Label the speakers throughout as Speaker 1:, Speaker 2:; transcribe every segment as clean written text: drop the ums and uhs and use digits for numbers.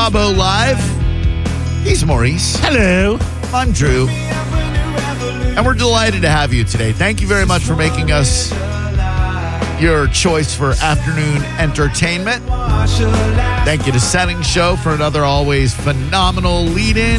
Speaker 1: Bravo Live. He's Maurice.
Speaker 2: Hello.
Speaker 1: I'm Drew. And we're delighted to have you today. Thank you very much for making us your choice for afternoon entertainment. Thank you to Setting Show for another always phenomenal lead-in.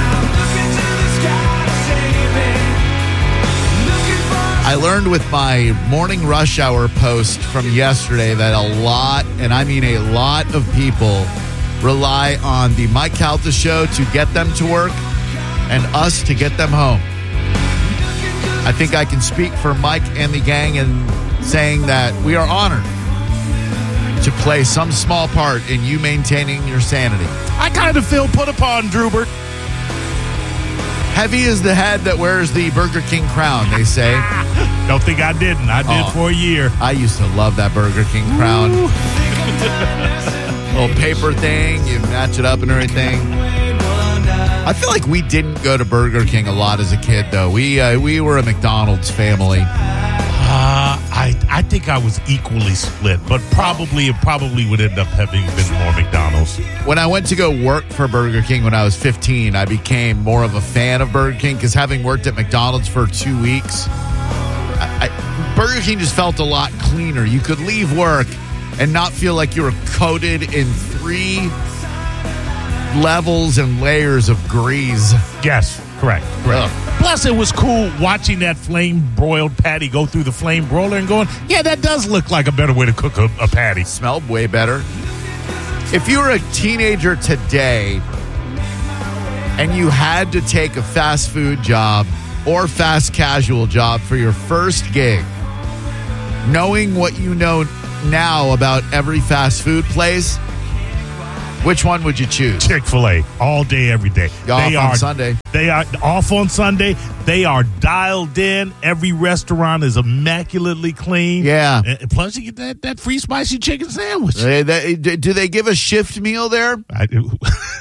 Speaker 1: I learned with my morning rush hour post from yesterday that a lot, and I mean a lot of people, rely on the Mike Calta show to get them to work and us to get them home. I think I can speak for Mike and the gang in saying that we are honored to play some small part in you maintaining your sanity.
Speaker 2: I kind of feel put upon, Drubert.
Speaker 1: Heavy is the head that wears the Burger King crown, they say.
Speaker 2: Don't think I didn't. I did for a year.
Speaker 1: I used to love that Burger King crown. Little paper thing, you match it up and everything. I feel like we didn't go to Burger King a lot as a kid, though. We were a McDonald's family.
Speaker 2: I think I was equally split, but it probably would end up having been more McDonald's.
Speaker 1: When I went to go work for Burger King when I was 15, I became more of a fan of Burger King because having worked at McDonald's for 2 weeks, Burger King just felt a lot cleaner. You could leave work and not feel like you were coated in 3 levels and layers of grease.
Speaker 2: Yes, correct. Plus, it was cool watching that flame-broiled patty go through the flame broiler and going, yeah, that does look like a better way to cook a patty.
Speaker 1: Smelled way better. If you were a teenager today and you had to take a fast food job or fast casual job for your first gig, knowing what you know now about every fast food place, which one would you choose?
Speaker 2: Chick-fil-A, all day, every day.
Speaker 1: On Sunday.
Speaker 2: They are off on Sunday. They are dialed in. Every restaurant is immaculately clean.
Speaker 1: Yeah.
Speaker 2: And plus, you get that free spicy chicken sandwich.
Speaker 1: Do they give a shift meal there?
Speaker 2: I do.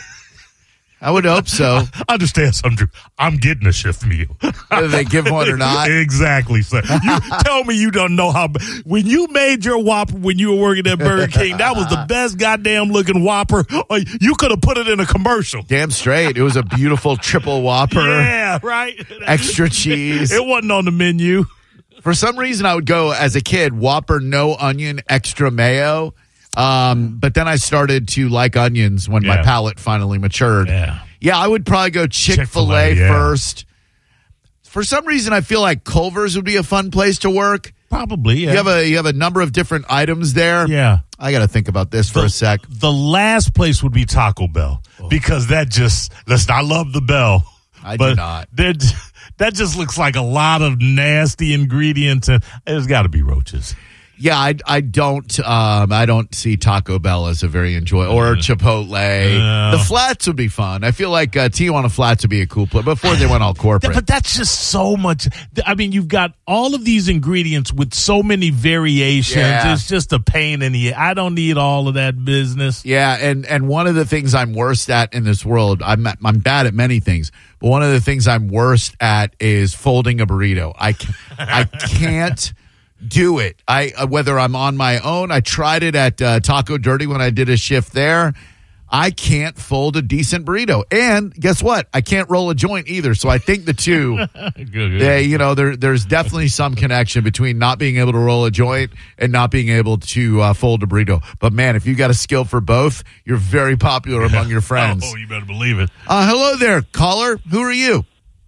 Speaker 1: I would hope so.
Speaker 2: Understand something, Drew. I'm getting a shift meal.
Speaker 1: Whether they give one or not.
Speaker 2: Exactly, sir. You tell me you don't know how. When you made your Whopper when you were working at Burger King, that was the best goddamn looking Whopper. You could have put it in a commercial.
Speaker 1: Damn straight. It was a beautiful triple Whopper.
Speaker 2: Yeah, right.
Speaker 1: Extra cheese.
Speaker 2: It wasn't on the menu.
Speaker 1: For some reason, I would go as a kid, Whopper, no onion, extra mayo. But then I started to like onions when my palate finally matured. Yeah, I would probably go Chick-fil-A first. For some reason, I feel like Culver's would be a fun place to work.
Speaker 2: Probably, yeah.
Speaker 1: You have a number of different items there.
Speaker 2: Yeah.
Speaker 1: I got to think about this for a sec.
Speaker 2: The last place would be Taco Bell because that just, listen, I love the Bell.
Speaker 1: I do not.
Speaker 2: That just looks like a lot of nasty ingredients, and there's got to be roaches.
Speaker 1: Yeah, I don't see Taco Bell as a very enjoyable, or Chipotle. The Flats would be fun. I feel like Tijuana Flats would be a cool place before they went all corporate.
Speaker 2: But that's just so much. I mean, you've got all of these ingredients with so many variations.
Speaker 1: Yeah.
Speaker 2: It's just a pain in the. I don't need all of that business.
Speaker 1: Yeah, and one of the things I'm worst at in this world, I'm bad at many things, but one of the things I'm worst at is folding a burrito. I can't do it. Whether I'm on my own, I tried it at Taco Dirty when I did a shift there. I can't fold a decent burrito, and guess what? I can't roll a joint either. So I think the two, there's definitely some connection between not being able to roll a joint and not being able to fold a burrito. But man, if you got a skill for both, you're very popular among your friends.
Speaker 2: Oh, you better believe it.
Speaker 1: Hello there, caller. Who are you?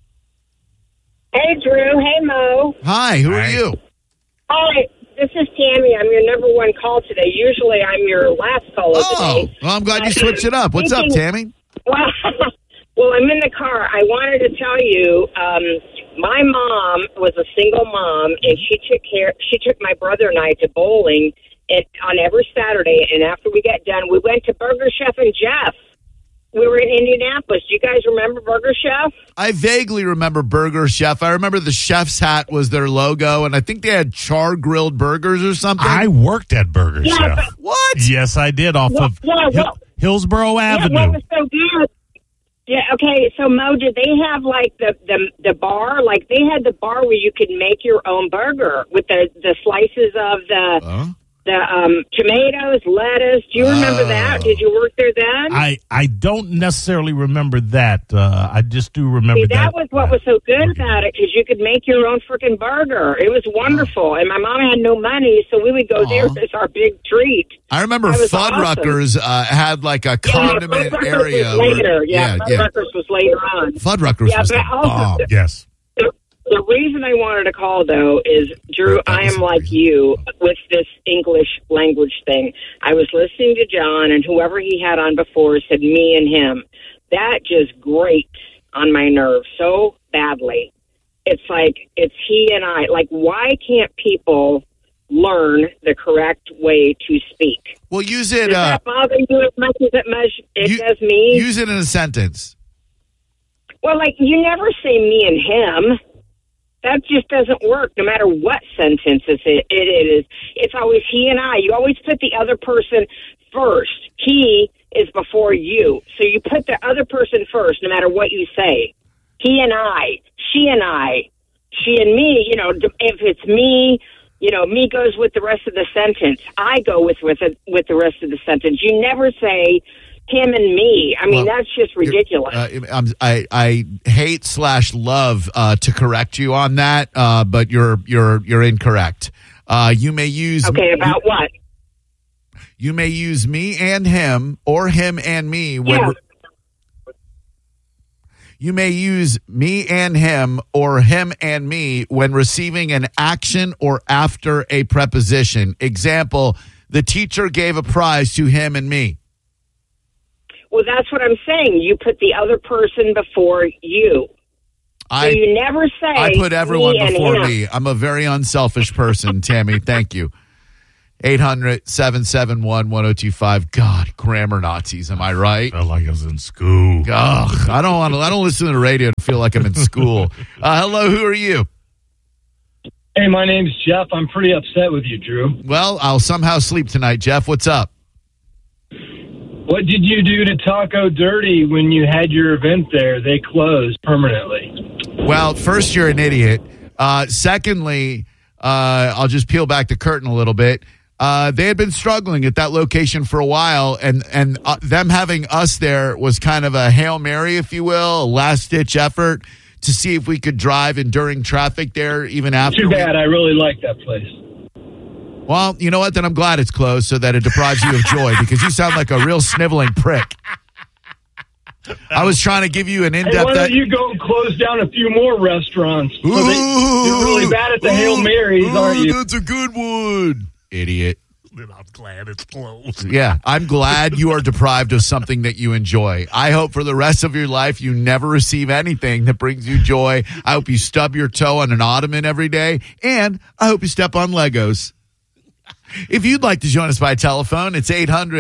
Speaker 3: Hey, Drew. Hey, Mo.
Speaker 1: Hi. Who are you?
Speaker 3: Hi, this is Tammy. I'm your number one call today. Usually I'm your last call of the day.
Speaker 1: Well, I'm glad you switched it up. What's up, Tammy?
Speaker 3: Well, I'm in the car. I wanted to tell you, my mom was a single mom, and she took my brother and I to bowling on every Saturday, and after we got done, we went to Burger Chef and Jeff. We were in Indianapolis. Do you guys remember Burger Chef?
Speaker 1: I vaguely remember Burger Chef. I remember the chef's hat was their logo, and I think they had char-grilled burgers or something.
Speaker 2: I worked at Burger Chef.
Speaker 1: What?
Speaker 2: Yes, I did, off of Hillsborough Avenue.
Speaker 3: Yeah, what was so good? Yeah, okay, so Mo, did they have, like, the bar? Like, they had the bar where you could make your own burger with the slices of the the tomatoes, lettuce. Do you remember that? Did you work there then?
Speaker 2: I don't necessarily remember that. I just do remember
Speaker 3: that was what was so good about it, because you could make your own freaking burger. It was wonderful. And my mom had no money, so we would go there as our big treat.
Speaker 1: I remember Fuddruckers had like a condiment area.
Speaker 3: Later. Fuddruckers was later on.
Speaker 1: Fuddruckers was the bomb.
Speaker 2: Yes.
Speaker 3: The reason I wanted to call, though, is, Drew, I am like you with this English language thing. I was listening to John, and whoever he had on before said me and him. That just grates on my nerves so badly. It's like, it's he and I. Like, why can't people learn the correct way to speak?
Speaker 1: Well, use it.
Speaker 3: Does that bother you as much as it does me?
Speaker 1: Use it in a sentence.
Speaker 3: Well, like, you never say me and him. That just doesn't work, no matter what sentence it is. It's always he and I. You always put the other person first. He is before you. So you put the other person first, no matter what you say. He and I. She and I. She and me. You know, if it's me, you know, me goes with the rest of the sentence. I go with the rest of the sentence. You never say him and me. I mean, that's just ridiculous.
Speaker 1: I hate/love to correct you on that, but you're incorrect. You may use
Speaker 3: about what?
Speaker 1: You may use me and him, or him and me when. You may use me and him or him and me when receiving an action or after a preposition. Example: the teacher gave a prize to him and me.
Speaker 3: Well, that's what I'm saying. You put the other person before you. So you never say
Speaker 1: I put everyone before
Speaker 3: him.
Speaker 1: me. I'm a very unselfish person, Tammy. Thank you. 800-771-1025. God, grammar Nazis. Am I right?
Speaker 2: Felt like I was in school.
Speaker 1: Ugh, I don't listen to the radio to feel like I'm in school. Hello, who are you?
Speaker 4: Hey, my name's Jeff. I'm pretty upset with you, Drew.
Speaker 1: Well, I'll somehow sleep tonight. Jeff, what's up?
Speaker 4: What did you do to Taco Dirty when you had your event there? They closed permanently.
Speaker 1: Well, first, you're an idiot. Secondly, I'll just peel back the curtain a little bit. They had been struggling at that location for a while, and them having us there was kind of a Hail Mary, if you will, a last-ditch effort to see if we could drive enduring traffic there even after.
Speaker 4: Too bad. I really like that place.
Speaker 1: Well, you know what? Then I'm glad it's closed so that it deprives you of joy, because you sound like a real sniveling prick. I was trying to give you an in-depth...
Speaker 4: Hey, why don't you go close down a few more restaurants? You're really bad at the Hail Marys, aren't you?
Speaker 1: That's a good one. Idiot.
Speaker 2: Then I'm glad it's closed.
Speaker 1: Yeah, I'm glad you are deprived of something that you enjoy. I hope for the rest of your life you never receive anything that brings you joy. I hope you stub your toe on an ottoman every day, and I hope you step on Legos. If you'd like to join us by telephone, it's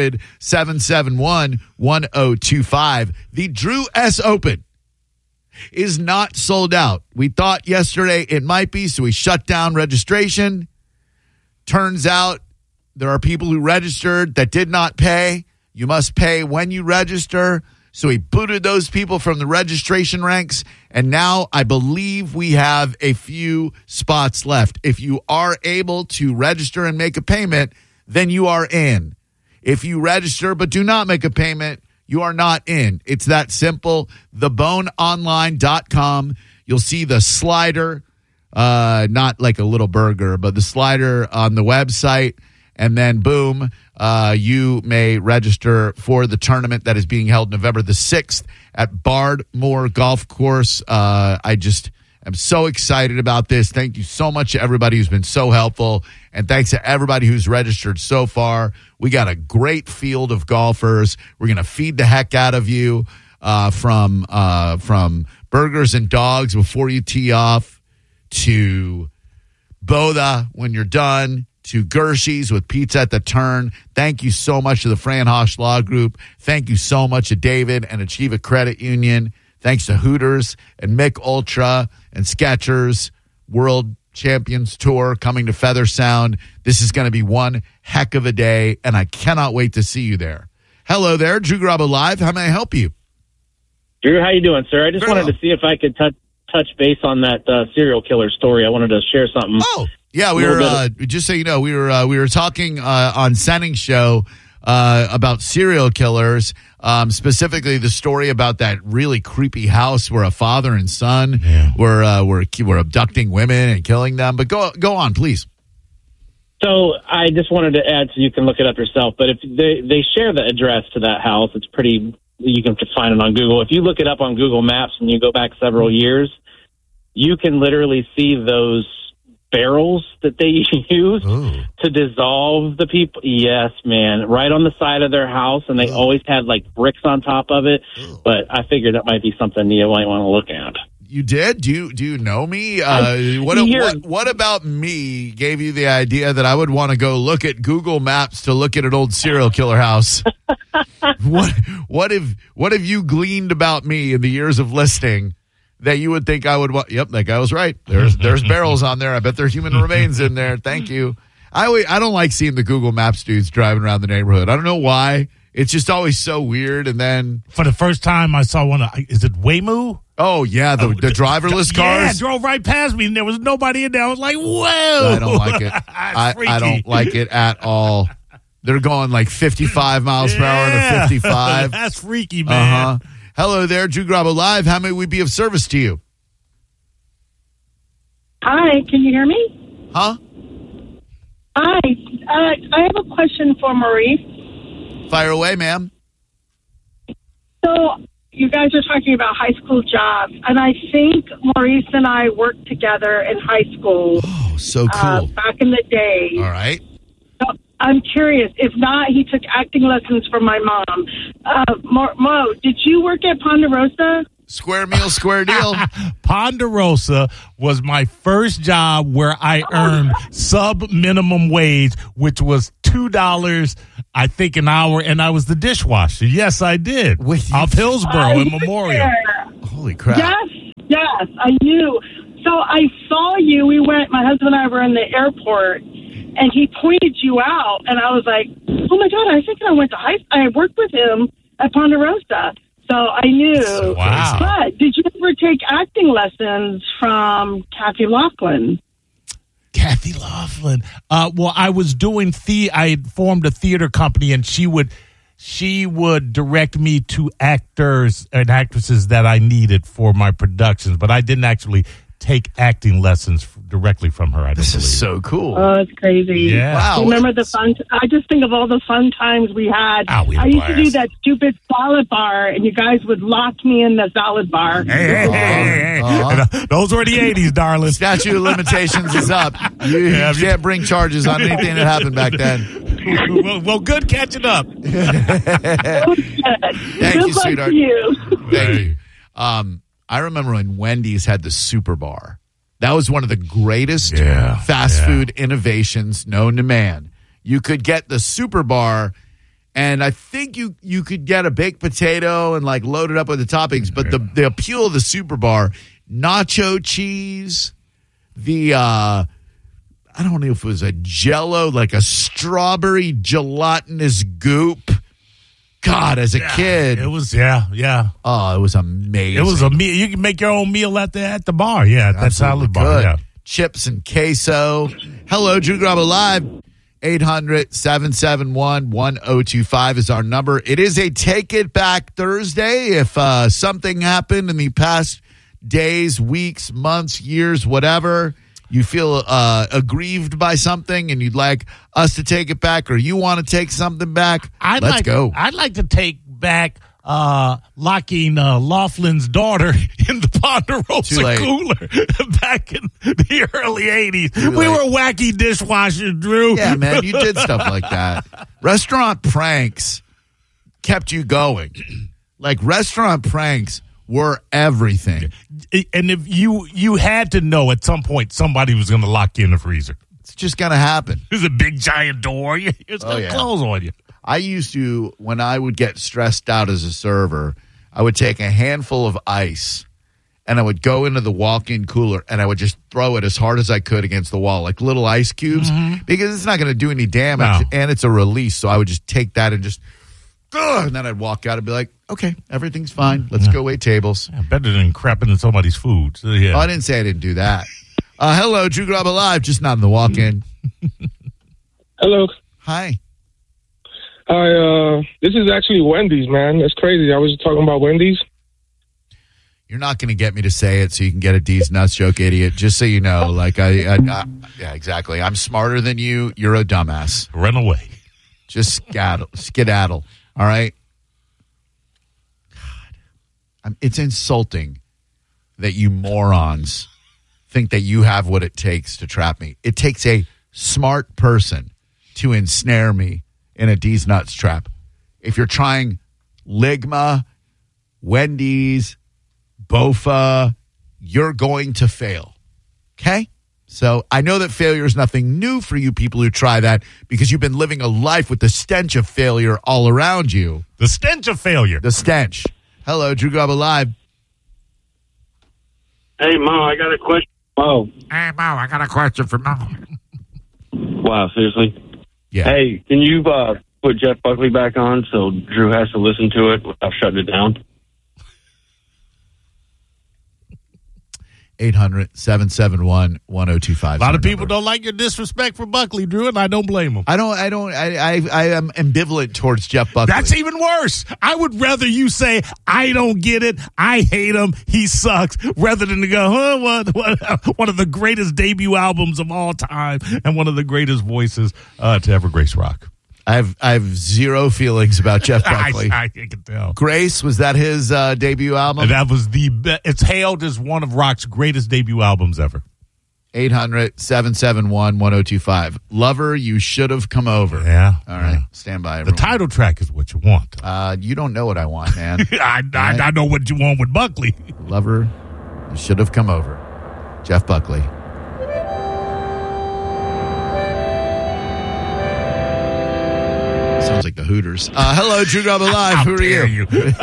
Speaker 1: 800-771-1025. The Drew S. Open is not sold out. We thought yesterday it might be, so we shut down registration. Turns out there are people who registered that did not pay. You must pay when you register. So we booted those people from the registration ranks, and now I believe we have a few spots left. If you are able to register and make a payment, then you are in. If you register but do not make a payment, you are not in. It's that simple. TheBoneOnline.com. You'll see the slider, not like a little burger, but the slider on the website. And then, boom, you may register for the tournament that is being held November the 6th at Bard Moore Golf Course. I just am so excited about this. Thank you so much to everybody who's been so helpful. And thanks to everybody who's registered so far. We got a great field of golfers. We're going to feed the heck out of you from burgers and dogs before you tee off to Boda when you're done, to Gershie's with pizza at the turn. Thank you so much to the Fran Hosh Law Group. Thank you so much to David and Achieva Credit Union. Thanks to Hooters and Mick Ultra and Skechers World Champions Tour coming to Feather Sound. This is going to be one heck of a day, and I cannot wait to see you there. Hello there, Drew Garabo Live. How may I help you?
Speaker 5: Drew, how you doing, sir? I just
Speaker 1: Very
Speaker 5: wanted to see if I could touch base on that serial killer story. I wanted to share something.
Speaker 1: Oh, Yeah, we were just so you know, we were talking on Senning's show about serial killers, specifically the story about that really creepy house where a father and son were abducting women and killing them. But go on, please.
Speaker 5: So I just wanted to add, so you can look it up yourself. But if they share the address to that house, it's pretty. You can just find it on Google. If you look it up on Google Maps and you go back several years, you can literally see those barrels that they use to dissolve the people. Yes, man, right on the side of their house, and they always had like bricks on top of it. But I figured that might be something you might want to look at.
Speaker 1: You did? Do you know me? What about me gave you the idea that I would want to go look at Google Maps to look at an old serial killer house? What have you gleaned about me in the years of listening that you would think I would want? Yep, that guy was right. There's barrels on there. I bet there's human remains in there. Thank you. I don't like seeing the Google Maps dudes driving around the neighborhood. I don't know why. It's just always so weird. And then
Speaker 2: for the first time, I saw one. Is it Waymo?
Speaker 1: Oh, yeah, the driverless cars.
Speaker 2: Yeah, drove right past me, and there was nobody in there. I was like, whoa.
Speaker 1: I don't like it. I don't like it at all. They're going like 55 miles per hour to 55.
Speaker 2: That's freaky, man.
Speaker 1: Hello there, Drew Garabo Live. How may we be of service to you?
Speaker 6: Hi, can you hear me?
Speaker 1: Huh?
Speaker 6: Hi, I have a question for Maurice.
Speaker 1: Fire away, ma'am.
Speaker 6: So you guys are talking about high school jobs, and I think Maurice and I worked together in high school.
Speaker 1: Oh, so cool.
Speaker 6: Back in the day.
Speaker 1: All right.
Speaker 6: So I'm curious. If not, he took acting lessons from my mom. Mo, did you work at Ponderosa?
Speaker 1: Square meal, square deal.
Speaker 2: Ponderosa was my first job where I earned sub-minimum wage, which was $2, I think, an hour, and I was the dishwasher. Yes, I did. Off Hillsborough in Memorial.
Speaker 1: Holy crap.
Speaker 6: Yes, I knew. So I saw you. My husband and I were in the airport, and he pointed you out, and I was like, oh, my God, I think I worked with him at Ponderosa. So I knew.
Speaker 2: Wow.
Speaker 6: But did you ever take acting lessons from Kathy Laughlin?
Speaker 2: Kathy Laughlin. Well, I was doing I had formed a theater company, and she would direct me to actors and actresses that I needed for my productions, but I didn't actually take acting lessons directly from her.
Speaker 1: This is so cool.
Speaker 6: Oh, it's crazy.
Speaker 2: Yeah.
Speaker 1: Wow.
Speaker 6: Remember the fun? I just think of all the fun times we had. I used to do that stupid salad bar, and you guys would lock me in the salad bar.
Speaker 2: Hey. Those were the 80s, darling.
Speaker 1: Statute of limitations is up. You can't bring charges on anything that happened back then.
Speaker 2: Well, good catching up.
Speaker 1: Thank you, sweetheart. Thank you. I remember when Wendy's had the Super Bar. That was one of the greatest fast food innovations known to man. You could get the Super Bar, and I think you could get a baked potato and like load it up with the toppings. But the appeal of the Super Bar, nacho cheese, I don't know if it was a Jell-O, like a strawberry gelatinous goop. God, as a kid.
Speaker 2: It was, yeah.
Speaker 1: Oh, it was amazing.
Speaker 2: It was a meal. You can make your own meal at the bar. Yeah, that salad bar. Yeah.
Speaker 1: Chips and queso. Hello, Drew Garabo Live. 800-771-1025 is our number. It is a Take It Back Thursday. If something happened in the past days, weeks, months, years, whatever, you feel aggrieved by something and you'd like us to take it back, or you want to take something back, let's go.
Speaker 2: I'd like to take back locking Laughlin's daughter in the Ponderosa cooler back in the early 80s. We were wacky dishwashers, Drew.
Speaker 1: Yeah, man, you did stuff like that. Restaurant pranks kept you going. Like, restaurant pranks were everything.
Speaker 2: And if you had to know at some point somebody was going to lock you in the freezer.
Speaker 1: It's just going to happen.
Speaker 2: There's a big giant door. It's going to close on you.
Speaker 1: I used to, when I would get stressed out as a server, I would take a handful of ice and I would go into the walk-in cooler and I would just throw it as hard as I could against the wall, like little ice cubes, because it's not going to do any damage and it's a release. So I would just take that and just, and then I'd walk out and be like, okay, everything's fine. Let's go wait tables.
Speaker 2: Yeah, better than crapping in somebody's food. So, yeah.
Speaker 1: Oh, I didn't say I didn't do that. Hello, Drew Garabo Live. Just not in the walk-in.
Speaker 7: Hello.
Speaker 1: Hi.
Speaker 7: Hi, this is actually Wendy's, man. That's crazy. I was talking about Wendy's.
Speaker 1: You're not going to get me to say it so you can get a D's nuts joke, idiot. Just so you know, like yeah, exactly. I'm smarter than you. You're a dumbass.
Speaker 2: Run away.
Speaker 1: Just skedaddle. All right. God, it's insulting that you morons think that you have what it takes to trap me. It takes a smart person to ensnare me in a D's nuts trap. If you're trying Ligma, Wendy's, Bofa, you're going to fail. Okay? So I know that failure is nothing new for you people who try that because you've been living a life with the stench of failure all around you.
Speaker 2: The stench of failure.
Speaker 1: The stench. Hello, Drew Garabo Live.
Speaker 8: Hey, Mo, I got a question. Mo.
Speaker 2: Hey, Mo, I got a question for Mo.
Speaker 8: Wow, seriously?
Speaker 1: Yeah.
Speaker 8: Hey, can you put Jeff Buckley back on so Drew has to listen to it without shutting it down?
Speaker 1: 800-771-1025.
Speaker 2: A lot of people don't like your disrespect for Buckley, Drew, and I don't blame them.
Speaker 1: I am ambivalent towards Jeff Buckley.
Speaker 2: That's even worse. I would rather you say, I don't get it, I hate him, he sucks, rather than to go, what, one of the greatest debut albums of all time and one of the greatest voices to ever grace rock.
Speaker 1: I have zero feelings about Jeff Buckley.
Speaker 2: I can tell.
Speaker 1: Grace, was that his debut album?
Speaker 2: And that was it's hailed as one of rock's greatest debut albums ever.
Speaker 1: 800-771-1025. Lover, you should have come over.
Speaker 2: Yeah.
Speaker 1: All right. Stand by, everyone.
Speaker 2: The title track is what you want.
Speaker 1: You don't know what I want, man.
Speaker 2: I know what you want with Buckley.
Speaker 1: Lover, you should have come over. Jeff Buckley. Sounds like the Hooters. Hello, Drew Garabo Live. Who are you?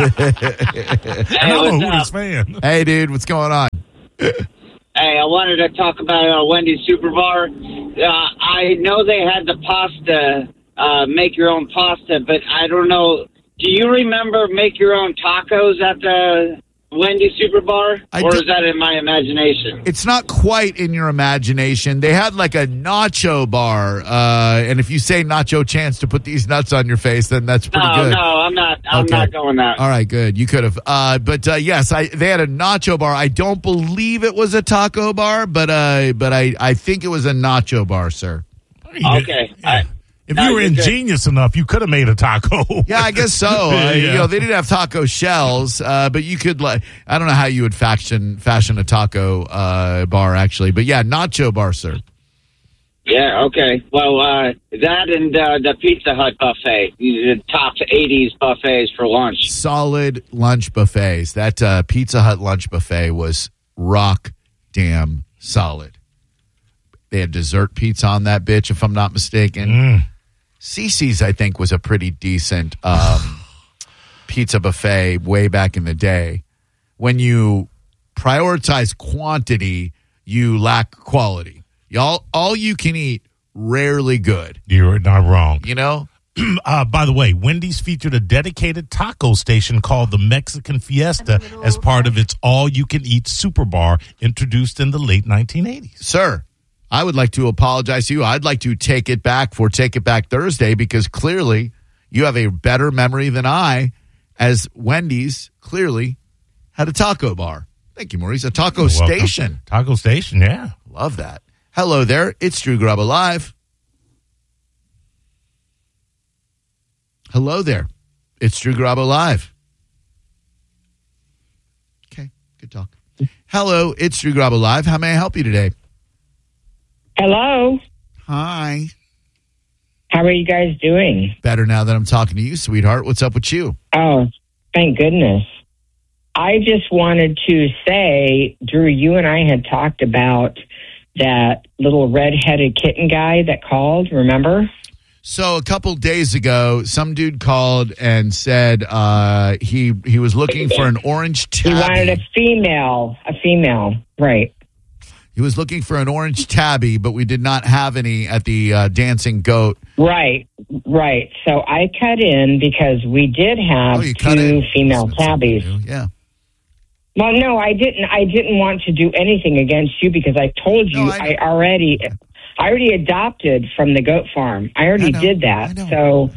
Speaker 2: And I'm a Hooters fan.
Speaker 1: Hey, dude, what's going on?
Speaker 9: Hey, I wanted to talk about Wendy's Super Bar. I know they had the pasta, make your own pasta, but I don't know. Do you remember make your own tacos at the Wendy's Super Bar? Is that in my imagination?
Speaker 1: It's not quite in your imagination. They had like a nacho bar, and if you say nacho chance to put these nuts on your face, then that's pretty good.
Speaker 9: No, I'm not. I'm not going that.
Speaker 1: All right, good. You could have. But yes, they had a nacho bar. I don't believe it was a taco bar, but I think it was a nacho bar, sir.
Speaker 9: Okay.
Speaker 2: Yeah. If you were ingenious enough, you could have made a taco.
Speaker 1: Yeah, I guess so. You know, they didn't have taco shells, but you could. I don't know how you would fashion a taco bar, actually. But yeah, nacho bar, sir.
Speaker 9: Yeah. Okay. Well, that and the Pizza Hut buffet, the top 80s buffets for lunch.
Speaker 1: Solid lunch buffets. That Pizza Hut lunch buffet was rock damn solid. They had dessert pizza on that bitch, if I'm not mistaken. Cece's, I think, was a pretty decent pizza buffet way back in the day. When you prioritize quantity, you lack quality. All you can eat, rarely good.
Speaker 2: You're not wrong.
Speaker 1: You know?
Speaker 2: By the way, Wendy's featured a dedicated taco station called the Mexican Fiesta as part of its all-you-can-eat super bar introduced in the late 1980s.
Speaker 1: Sir, I would like to apologize to you. I'd like to take it back for Take It Back Thursday because clearly you have a better memory than I, as Wendy's clearly had a taco bar. Thank you, Maurice. A taco station.
Speaker 2: Taco station, yeah.
Speaker 1: Love that. Hello there. It's Drew Garabo Live. Hello there. It's Drew Garabo Live. Okay, good talk. Hello, it's Drew Garabo Live. How may I help you today?
Speaker 10: Hello.
Speaker 1: Hi.
Speaker 10: How are you guys doing?
Speaker 1: Better now that I'm talking to you, sweetheart. What's up with you?
Speaker 10: Oh, thank goodness. I just wanted to say, Drew, you and I had talked about that little red-headed kitten guy that called, remember?
Speaker 1: So a couple days ago, some dude called and said he was looking for an orange tabby.
Speaker 10: He wanted a female, right.
Speaker 1: He was looking for an orange tabby, but we did not have any at the Dancing Goat.
Speaker 10: Right. So I cut in because we did have two female tabbies.
Speaker 1: Yeah.
Speaker 10: Well, no, I didn't. I didn't want to do anything against you because I told you I already adopted from the goat farm. I already did that. So,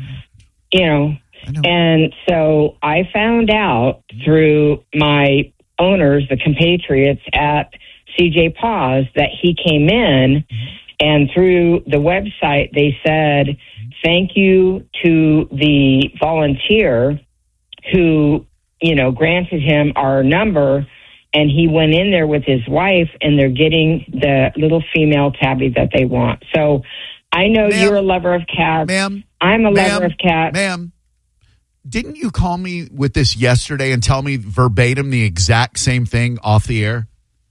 Speaker 10: and so I found out through my owners, the compatriots at CJ Paws, that he came in, and through the website they said, thank you to the volunteer who, granted him our number, and he went in there with his wife, and they're getting the little female tabby that they want. So I know you're a lover of cats.
Speaker 1: Ma'am.
Speaker 10: I'm a lover of cats.
Speaker 1: Ma'am, didn't you call me with this yesterday and tell me verbatim the exact same thing off the air?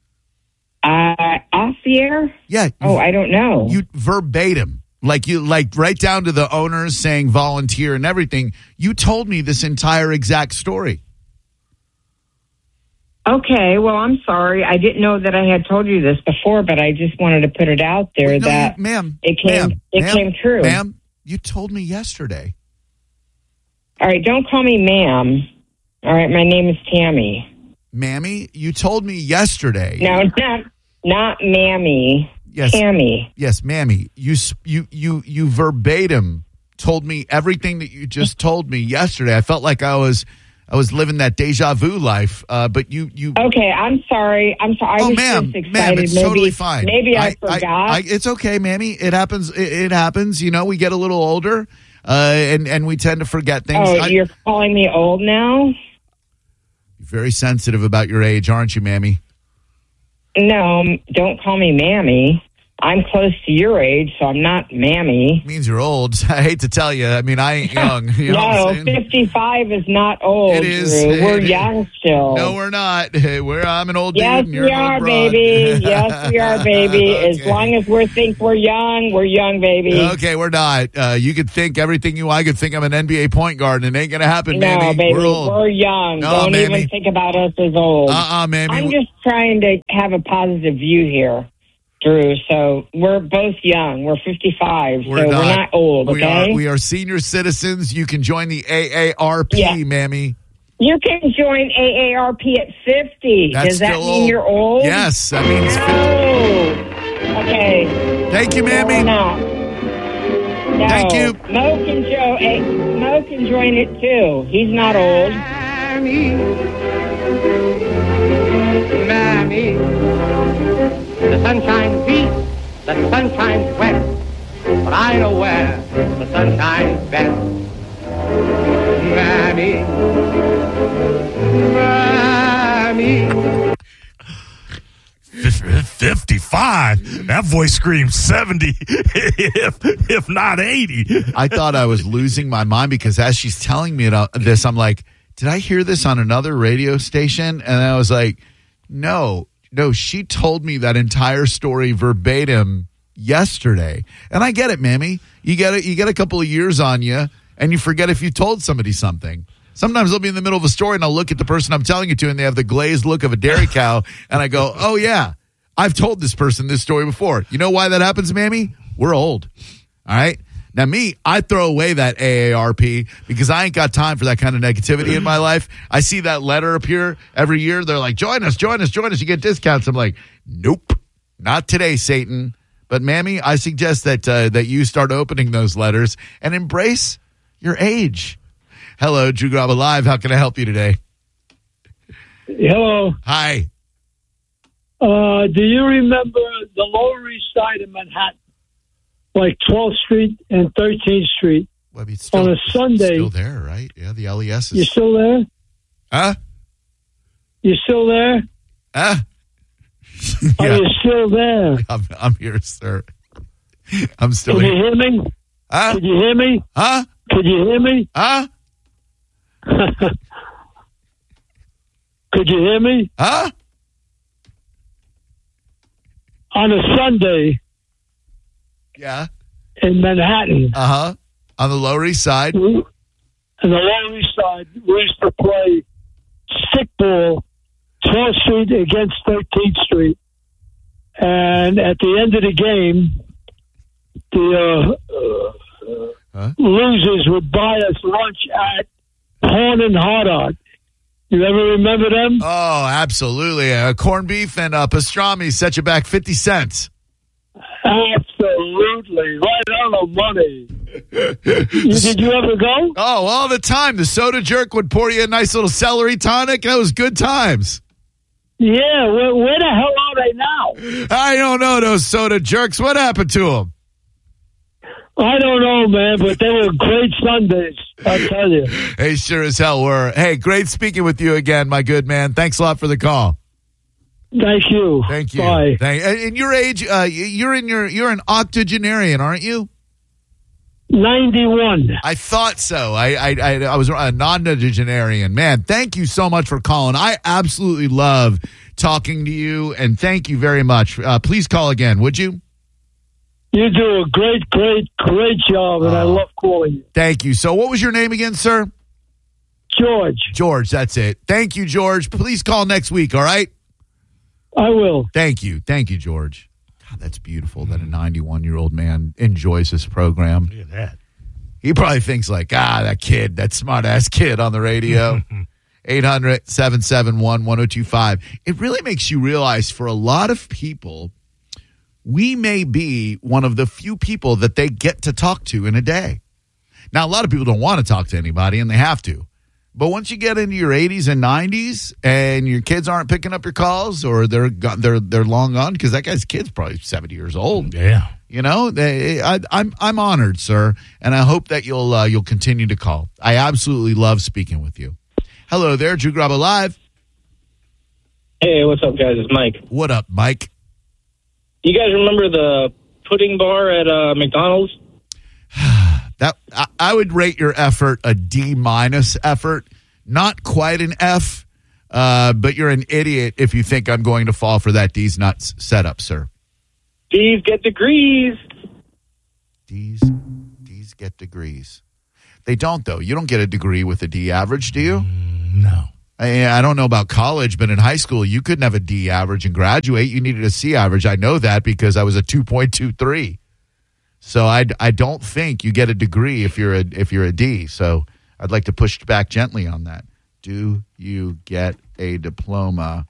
Speaker 10: Off the air?
Speaker 1: Yeah.
Speaker 10: I don't know.
Speaker 1: You verbatim. Like right down to the owners saying volunteer and everything. You told me this entire exact story.
Speaker 10: Okay, well, I'm sorry. I didn't know that I had told you this before, but I just wanted to put it out there it came true.
Speaker 1: Ma'am, you told me yesterday.
Speaker 10: All right, don't call me ma'am. All right, my name is Tammy.
Speaker 1: Mammy, you told me yesterday.
Speaker 10: No, not Mammy.
Speaker 1: Yes,
Speaker 10: Tammy.
Speaker 1: Yes, Mammy. You verbatim told me everything that you just told me yesterday. I felt like I was living that deja vu life, but you.
Speaker 10: Okay, I'm sorry. I was
Speaker 1: ma'am,
Speaker 10: just excited.
Speaker 1: Ma'am, it's totally fine.
Speaker 10: Maybe I forgot.
Speaker 1: It's okay, Mammy. It happens. It happens. We get a little older, and we tend to forget things.
Speaker 10: Oh, you're calling me old now?
Speaker 1: You're very sensitive about your age, aren't you, Mammy?
Speaker 10: No, don't call me Mammy. I'm close to your age, so I'm not Mammy.
Speaker 1: Means you're old. I hate to tell you. I mean, I ain't young.
Speaker 10: No, 55 is not old.
Speaker 1: It is.
Speaker 10: Drew. We're young still.
Speaker 1: No, we're not. I'm an old dude.
Speaker 10: Yes,
Speaker 1: and you're
Speaker 10: we
Speaker 1: an old
Speaker 10: are,
Speaker 1: broad.
Speaker 10: baby. Yes, we are, baby.
Speaker 1: Okay.
Speaker 10: As long as we think we're young, baby.
Speaker 1: Okay, we're not. You could think everything I could think I'm an NBA point guard, and it ain't going to happen,
Speaker 10: No,
Speaker 1: Mammy.
Speaker 10: baby,
Speaker 1: We're old.
Speaker 10: we're young.
Speaker 1: No,
Speaker 10: Don't
Speaker 1: Mammy.
Speaker 10: even think about us as old.
Speaker 1: Mammy.
Speaker 10: I'm just trying to have a positive view here, Drew. So we're both young. We're 55, so we're not old, okay?
Speaker 1: We are senior citizens. You can join the AARP, Mammy.
Speaker 10: You can join AARP at 50.
Speaker 1: That's
Speaker 10: Does that
Speaker 1: still
Speaker 10: mean
Speaker 1: old.
Speaker 10: you're old?
Speaker 1: Yes, that means 50.
Speaker 10: Oh, okay.
Speaker 1: Thank you, Mammy.
Speaker 10: No.
Speaker 1: Thank you.
Speaker 10: Mo can join it too. He's not old.
Speaker 11: Mammy, the sun shines east, the sun shines west, but I know where the sun shines best. Mammy, Mammy.
Speaker 2: 55. That voice screams 70, if not 80.
Speaker 1: I thought I was losing my mind because as she's telling me this, I'm like, did I hear this on another radio station? And I was like, no, she told me that entire story verbatim yesterday. And I get it, Mammy. You get a couple of years on you, and you forget if you told somebody something. Sometimes I'll be in the middle of a story, and I'll look at the person I'm telling it to, and they have the glazed look of a dairy cow, and I go, oh, yeah, I've told this person this story before. You know why that happens, Mammy? We're old. All right? Now, me, I throw away that AARP because I ain't got time for that kind of negativity in my life. I see that letter appear every year. They're like, join us. You get discounts. I'm like, nope, not today, Satan. But, Mammy, I suggest that you start opening those letters and embrace your age. Hello, Drew Garabo Live. How can I help you today?
Speaker 12: Hello.
Speaker 1: Hi.
Speaker 12: Do you remember the Lower East Side of Manhattan? Like 12th Street and 13th Street.
Speaker 1: Well, it's still,
Speaker 12: on a Sunday.
Speaker 1: Still there, right? Yeah, the LES is.
Speaker 12: You still there?
Speaker 1: Huh?
Speaker 12: You still there?
Speaker 1: Huh?
Speaker 12: Are you still there?
Speaker 1: I'm here, sir. I'm still
Speaker 12: Can
Speaker 1: here.
Speaker 12: you hear me?
Speaker 1: Huh?
Speaker 12: Can you hear me?
Speaker 1: Huh?
Speaker 12: Could you hear me?
Speaker 1: Huh?
Speaker 12: Could you hear me?
Speaker 1: Huh?
Speaker 12: On a Sunday.
Speaker 1: Yeah.
Speaker 12: In Manhattan.
Speaker 1: Uh-huh. On the Lower East Side.
Speaker 12: On the Lower East Side, we used to play stickball 12th Street against 13th Street. And at the end of the game, the losers would buy us lunch at Horn and Hardart. You ever remember them?
Speaker 1: Oh, absolutely. Corned beef and pastrami set you back 50 cents.
Speaker 12: Absolutely. Right on the money. Did you ever go?
Speaker 1: Oh, all the time. The soda jerk would pour you a nice little celery tonic. That was good times.
Speaker 12: Yeah, where the hell are they now?
Speaker 1: I don't know those soda jerks. What happened to them?
Speaker 12: I don't know, man, but they were great Sundays, I'll tell you.
Speaker 1: They sure as hell were. Hey, great speaking with you again, my good man. Thanks a lot for the call.
Speaker 12: Thank you.
Speaker 1: Thank you.
Speaker 12: Bye.
Speaker 1: And your age, you're an octogenarian, aren't you?
Speaker 12: 91.
Speaker 1: I thought so. I was a non-octogenarian. Man, thank you so much for calling. I absolutely love talking to you, and thank you very much. Please call again, would you?
Speaker 12: You do a great job, and I love calling you.
Speaker 1: Thank you. So what was your name again, sir?
Speaker 12: George.
Speaker 1: George, that's it. Thank you, George. Please call next week, all right?
Speaker 12: I will.
Speaker 1: Thank you. Thank you, George. God, that's beautiful that a 91-year-old man enjoys this program.
Speaker 2: Look at that.
Speaker 1: He probably thinks like, that kid, that smart-ass kid on the radio. 800-771-1025. It really makes you realize for a lot of people, we may be one of the few people that they get to talk to in a day. Now, a lot of people don't want to talk to anybody, and they have to. But once you get into your 80s and 90s and your kids aren't picking up your calls or they're long gone, because that guy's kid's probably 70 years old.
Speaker 2: Yeah.
Speaker 1: You know, I'm honored, sir, and I hope that you'll continue to call. I absolutely love speaking with you. Hello there, Drew Graba Live.
Speaker 5: Hey, what's up, guys? It's Mike.
Speaker 1: What up, Mike?
Speaker 5: You guys remember the pudding bar at McDonald's?
Speaker 1: That I would rate your effort a D- effort, not quite an F, but you're an idiot if you think I'm going to fall for that D's nuts setup, sir.
Speaker 5: D's get degrees.
Speaker 1: D's get degrees. They don't, though. You don't get a degree with a D average, do you?
Speaker 2: No.
Speaker 1: I don't know about college, but in high school, you couldn't have a D average and graduate. You needed a C average. I know that because I was a 2.23. So I don't think you get a degree if you're a D. So I'd like to push back gently on that. Do you get a diploma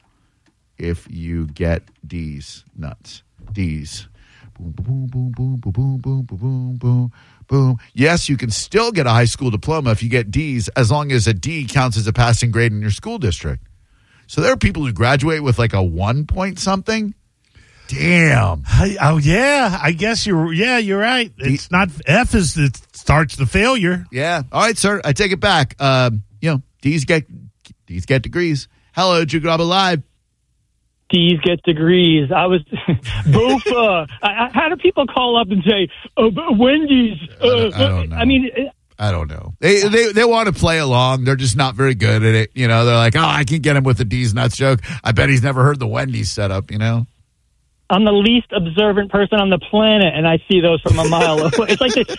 Speaker 1: if you get D's nuts? D's. Boom, boom, boom, boom, boom, boom, boom, boom, boom, boom. Yes, you can still get a high school diploma if you get D's, as long as a D counts as a passing grade in your school district. So there are people who graduate with like a 1 point something. Damn.
Speaker 2: Yeah. I guess you're right. It's not F it starts the failure.
Speaker 1: Yeah. All right, sir. I take it back. D's get degrees. Hello, Drew Graba Live.
Speaker 13: D's get degrees. I was Bofa. How do people call up and say, Wendy's?
Speaker 1: I don't know. I don't know. They want to play along. They're just not very good at it. You know, they're like, I can get him with a D's nuts joke. I bet he's never heard the Wendy's setup, you know?
Speaker 13: I'm the least observant person on the planet, and I see those from a mile away.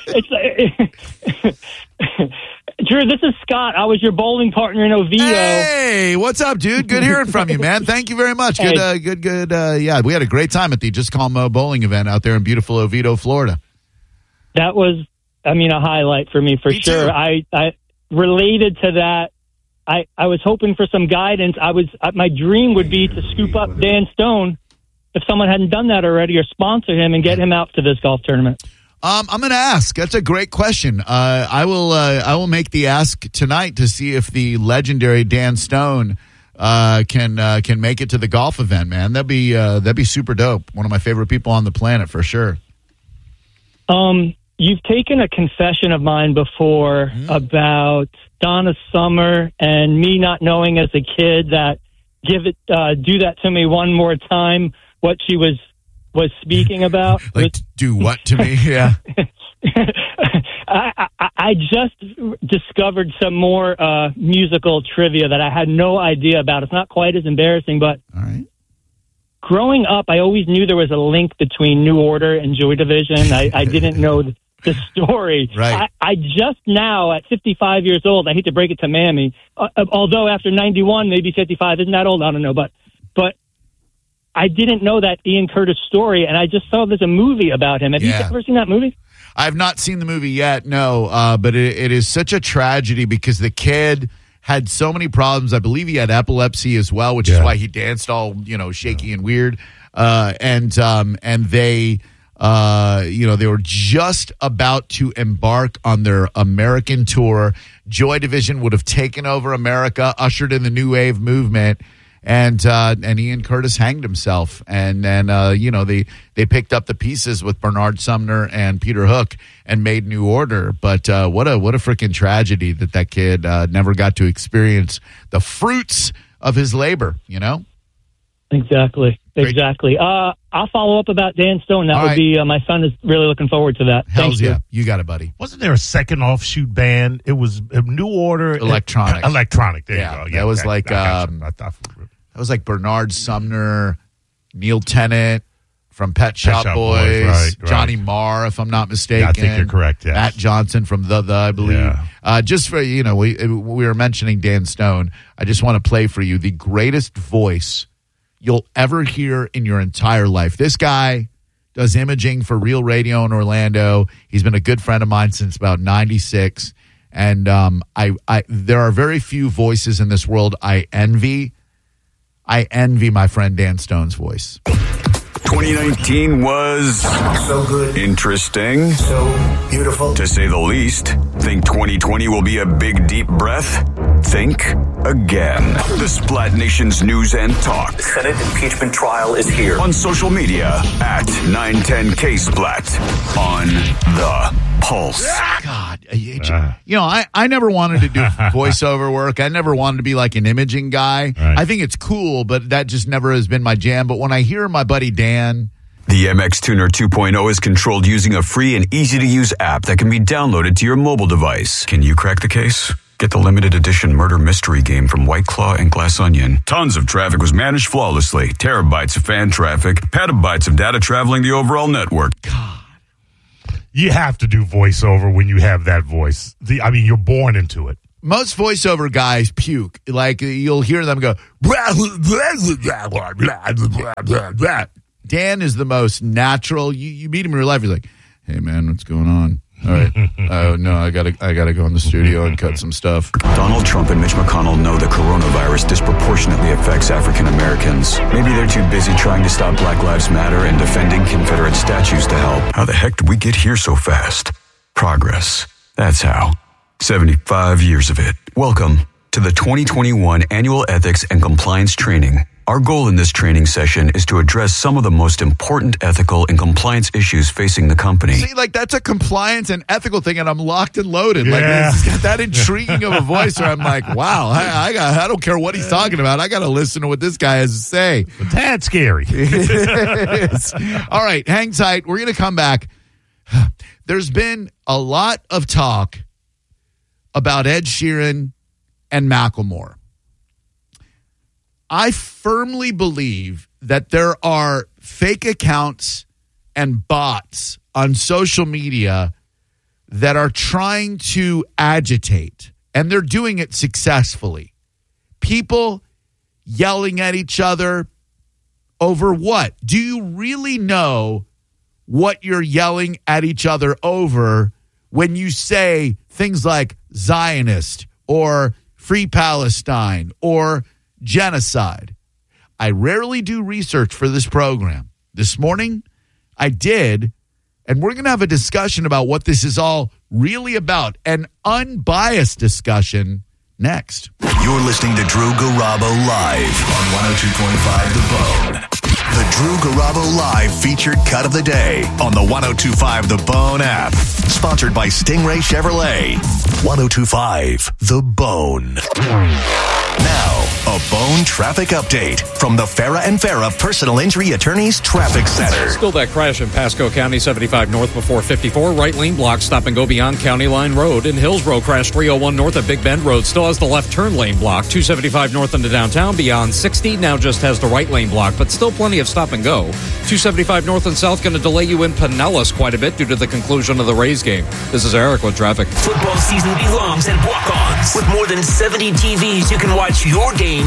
Speaker 13: Drew, this is Scott. I was your bowling partner in Oviedo.
Speaker 1: Hey, what's up, dude? Good hearing from you, man. Thank you very much. Good. Yeah, we had a great time at the Just Calm bowling event out there in beautiful Oviedo, Florida.
Speaker 13: That was, a highlight for me for sure.
Speaker 1: Too.
Speaker 13: I related to that. I was hoping for some guidance. My dream would be to scoop up Dan Stone if someone hadn't done that already, or sponsor him and get him out to this golf tournament.
Speaker 1: I'm going to ask. That's a great question. I will make the ask tonight to see if the legendary Dan Stone can make it to the golf event. Man, that'd be super dope. One of my favorite people on the planet for sure.
Speaker 13: You've taken a confession of mine before about Donna Summer and me not knowing as a kid that do that to me one more time. What she was speaking about.
Speaker 1: Do what to me? Yeah.
Speaker 13: I just discovered some more musical trivia that I had no idea about. It's not quite as embarrassing, but
Speaker 1: all right.
Speaker 13: Growing up, I always knew there was a link between New Order and Joy Division. I didn't know the story.
Speaker 1: Right.
Speaker 13: I just now, at 55 years old, I hate to break it to Mammy, although after 91, maybe 55 isn't that old, I don't know, but I didn't know that Ian Curtis story, and I just saw there's a movie about him. Have you ever seen that movie?
Speaker 1: I've not seen the movie yet, no, but it is such a tragedy because the kid had so many problems. I believe he had epilepsy as well, which is why he danced all, shaky and weird. And they, they were just about to embark on their American tour. Joy Division would have taken over America, ushered in the new wave movement. And Ian Curtis hanged himself, and then they picked up the pieces with Bernard Sumner and Peter Hook and made New Order. But what a freaking tragedy that kid never got to experience the fruits of his labor.
Speaker 13: Exactly. I'll follow up about Dan Stone. That would be my son is really looking forward to that.
Speaker 1: Hells yeah, you got it, buddy.
Speaker 2: Wasn't there a second offshoot band? It was New Order,
Speaker 1: Electronic.
Speaker 2: There you go. Yeah,
Speaker 1: that was that was like Bernard Sumner, Neil Tennant from Pet Shop Boys,
Speaker 2: right.
Speaker 1: Johnny Marr, if I'm not mistaken.
Speaker 2: Yeah, I think you're correct. Yes.
Speaker 1: Matt Johnson from the I believe.
Speaker 2: Yeah.
Speaker 1: Just for we were mentioning Dan Stone. I just want to play for you the greatest voice you'll ever hear in your entire life. This guy does imaging for Real Radio in Orlando. He's been a good friend of mine since about 96. And there are very few voices in this world I envy. I envy my friend Dan Stone's voice.
Speaker 14: 2019 was
Speaker 15: so good,
Speaker 14: interesting,
Speaker 15: so beautiful,
Speaker 14: to say the least. Think 2020 will be a big, deep breath? Think again. The Splat Nation's news and talk.
Speaker 15: The Senate impeachment trial is here.
Speaker 14: On social media at 910KSplat on the Pulse.
Speaker 1: God, I never wanted to do voiceover work. I never wanted to be like an imaging guy.
Speaker 2: Right.
Speaker 1: I think it's cool, but that just never has been my jam. But when I hear my buddy Dan...
Speaker 14: The MX Tuner 2.0 is controlled using a free and easy-to-use app that can be downloaded to your mobile device. Can you crack the case? Get the limited edition murder mystery game from White Claw and Glass Onion. Tons of traffic was managed flawlessly. Terabytes of fan traffic, petabytes of data traveling the overall network.
Speaker 1: God.
Speaker 2: You have to do voiceover when you have that voice. You're born into it.
Speaker 1: Most voiceover guys puke. Like, you'll hear them go, blah, blah, blah, blah, blah, blah, blah. Dan is the most natural. You meet him in real life, he's like, hey, man, what's going on? All right. No, I gotta go in the studio and cut some stuff.
Speaker 14: Donald Trump and Mitch McConnell know the coronavirus disproportionately affects African Americans. Maybe they're too busy trying to stop Black Lives Matter and defending Confederate statues to help. How the heck did we get here so fast? Progress. That's how. 75 years of it. Welcome to the 2021 Annual Ethics and Compliance Training. Our goal in this training session is to address some of the most important ethical and compliance issues facing the company.
Speaker 1: See, that's a compliance and ethical thing, and I'm locked and loaded.
Speaker 2: Yeah.
Speaker 1: It's got that intriguing of a voice where I'm like, wow, I don't care what he's talking about. I got to listen to what this guy has to say.
Speaker 2: But that's scary.
Speaker 1: It is. All right, hang tight. We're going to come back. There's been a lot of talk about Ed Sheeran and Macklemore. I firmly believe that there are fake accounts and bots on social media that are trying to agitate, and they're doing it successfully. People yelling at each other over what? Do you really know what you're yelling at each other over when you say things like Zionist or Free Palestine or genocide? I rarely do research for this program. This morning, I did, and we're going to have a discussion about what this is all really about. An unbiased discussion next.
Speaker 16: You're listening to Drew Garabo live on 102.5 The Bone. The Drew Garabo Live featured cut of the day on the 102.5 The Bone app. Sponsored by Stingray Chevrolet. 102.5 The Bone. Now, a Bone traffic update from the Farah and Farah Personal Injury Attorneys Traffic Center.
Speaker 17: Still that crash in Pasco County, 75 north before 54. Right lane block, stop and go beyond County Line Road. In Hillsborough, crash 301 north at Big Bend Road. Still has the left turn lane block. 275 north into downtown beyond 60. Now just has the right lane block, but still plenty of stop and go. 275 north and south going to delay you in Pinellas quite a bit due to the conclusion of the Rays game. This is Eric with traffic.
Speaker 18: Football season belongs at Walk-Ons. With more than 70 TVs, you can watch your game and keep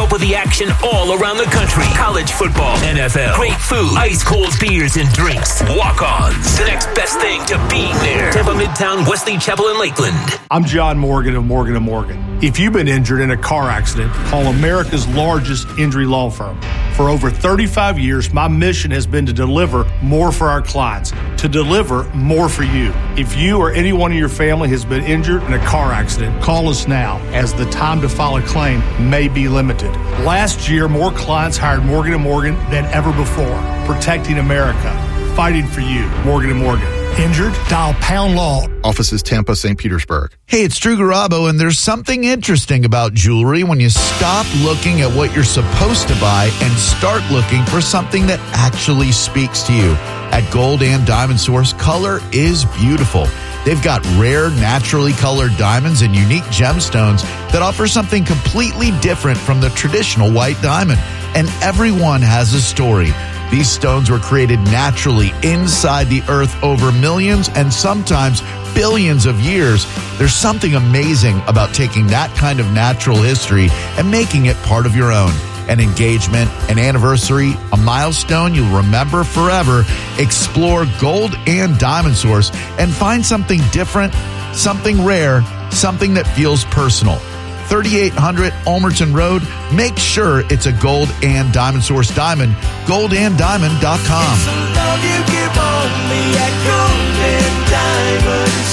Speaker 18: up with the action all around the country. College football, NFL, great food, ice-cold beers and drinks, walk-ons. The next best thing to being there. Tampa Midtown, Wesley Chapel, and Lakeland.
Speaker 19: I'm John Morgan of Morgan & Morgan. If you've been injured in a car accident, call America's largest injury law firm. For over 35 years, my mission has been to deliver more for our clients, to deliver more for you. If you or anyone in your family has been injured in a car accident, call us now, as the time to file a claim may be limited. Last year, more clients hired Morgan & Morgan than ever before, protecting America, fighting for you. Morgan & Morgan. Injured? Dial Pound Law.
Speaker 20: Offices Tampa, St. Petersburg.
Speaker 1: Hey, it's Drew Garabo, and there's something interesting about jewelry when you stop looking at what you're supposed to buy and start looking for something that actually speaks to you. At Gold and Diamond Source, color is beautiful. They've got rare, naturally colored diamonds and unique gemstones that offer something completely different from the traditional white diamond. And everyone has a story. These stones were created naturally inside the earth over millions and sometimes billions of years. There's something amazing about taking that kind of natural history and making it part of your own. An engagement, an anniversary, a milestone you'll remember forever. Explore Gold and Diamond Source and find something different, something rare, something that feels personal. 3800 Ulmerton Road. Make sure it's a Gold and Diamond Source diamond. GoldandDiamond.com.
Speaker 21: It's the love you give only at Gold and Diamond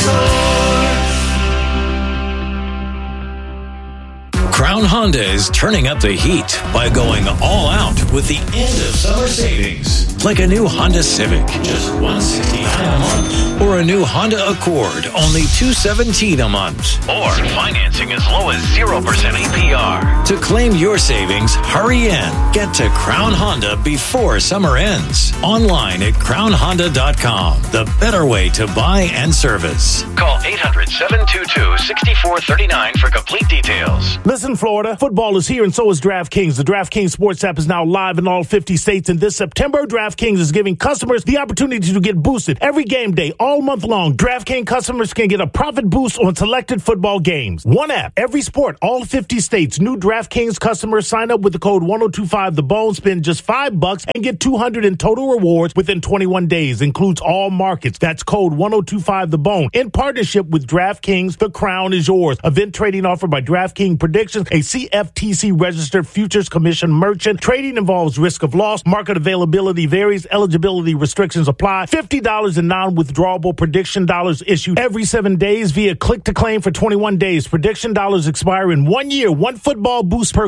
Speaker 21: Source.
Speaker 22: Crown Honda is turning up the heat by going all out with the end of summer savings. Like a new Honda Civic, just $169 a month. Or a new Honda Accord, only $217 a month. Or financing as low as 0% APR. To claim your savings, hurry in. Get to Crown Honda before summer ends. Online at crownhonda.com. The better way to buy and service.
Speaker 23: Call 800-722-6439 for complete details.
Speaker 24: Listen, Florida, football is here and so is DraftKings. The DraftKings Sports app is now live in all 50 states, and this September, DraftKings is giving customers the opportunity to get boosted every game day all month long. DraftKings customers can get a profit boost on selected football games. One app, every sport, all 50 states. New DraftKings customers sign up with the code 1025TheBone, spend just $5 and get $200 in total rewards within 21 days. Includes all markets. That's code 1025TheBone. In partnership with DraftKings, the crown is yours. Event trading offered by DraftKings Predictions, a CFTC registered futures commission merchant. Trading involves risk of loss. Market availability varies. Eligibility restrictions apply. $50 in non-withdrawable prediction dollars issued every 7 days via click to claim for 21 days. Prediction dollars expire in 1 year. One football boost per